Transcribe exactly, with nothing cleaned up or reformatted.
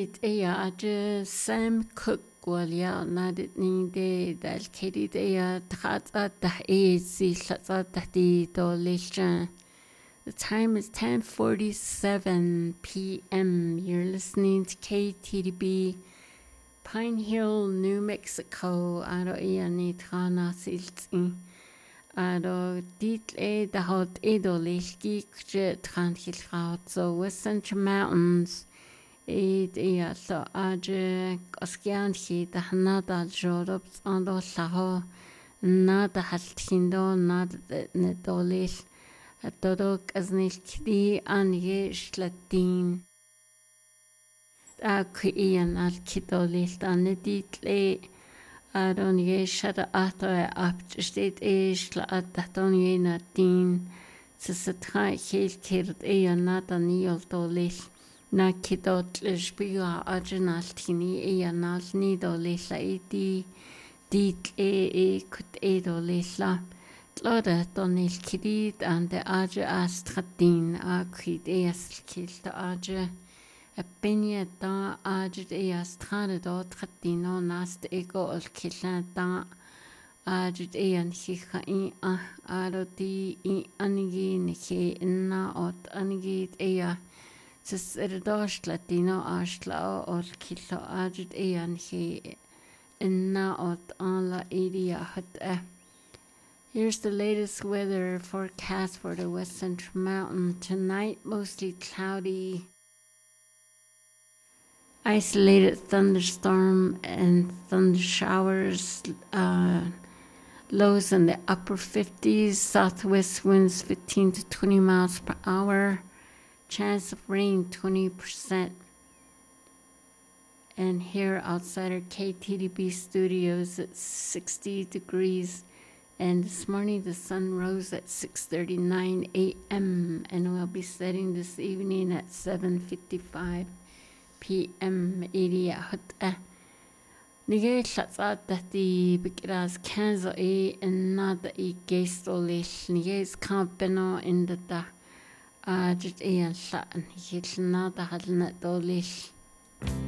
it ea aje Sam Cook walia nadit ning de dal kedi ea tata da e si tata da di do lisha. The time is ten forty-seven p m You're listening to K T D B, Pine Hill, New Mexico. Aro ea ni trana silti. Aro dit e da hot edo lishki kje tran hilraut. So Western Mountains. Eid ea so aje oskian hi da nada jorob ando laho nada haltindo nada ne dolil todo kaznil kdi an ye shlatin a kuian al kidolil dan ditle aron ye shada ato ap steht e shla aton ye na din sestra hel kird ea nada niol dolil na kidot lishbiga arjinal tini e anal ni do lila e di dit e e kut e do lila tlora donil kidid and the arje astradin a kid e askil to arje a pinya da arje e astrade do tradino nast ego ol killa da arje e an hicha i a aro di i anigi nike inna ot anigi e a Tis erdosh latino ashla or kilo ajit ean he inna ot an la area hut. Here's the latest weather forecast for the West Central Mountain. Tonight, mostly cloudy. Isolated thunderstorm and thunder showers. Uh, lows in the upper fifties. Southwest winds fifteen to twenty miles per hour. Chance of rain twenty percent. And here outside our K T D B studios it's sixty degrees, and this morning the sun rose at six thirty-nine a m and will be setting this evening at seven fifty-five p m area hut. Nige shatsa dati bikras kanzo e and nada e geistolish nige's campeno in the da. Ajit ean shaan hil nada halna dolish